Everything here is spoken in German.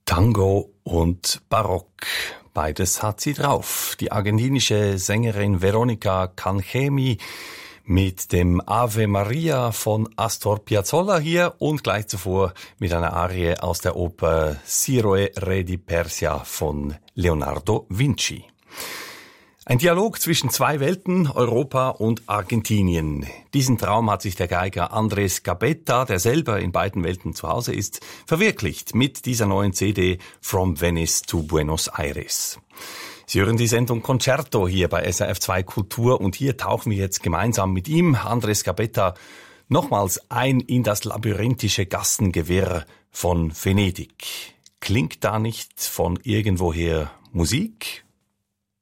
Tango und Barock, beides hat sie drauf. Die argentinische Sängerin Veronica Canchemi mit dem Ave Maria von Astor Piazzolla hier und gleich zuvor mit einer Arie aus der Oper Siroe Re di Persia von Leonardo Vinci. Ein Dialog zwischen zwei Welten, Europa und Argentinien. Diesen Traum hat sich der Geiger Andrés Gabetta, der selber in beiden Welten zu Hause ist, verwirklicht mit dieser neuen CD From Venice to Buenos Aires. Sie hören die Sendung Concerto hier bei SRF 2 Kultur und hier tauchen wir jetzt gemeinsam mit ihm, Andrés Gabetta, nochmals ein in das labyrinthische Gassengewirr von Venedig. Klingt da nicht von irgendwoher Musik?